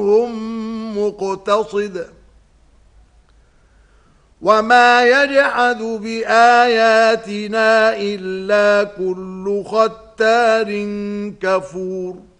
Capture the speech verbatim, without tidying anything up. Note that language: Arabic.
ومنهم مقتصد وما يجحد بآياتنا إلا كل ختار كفور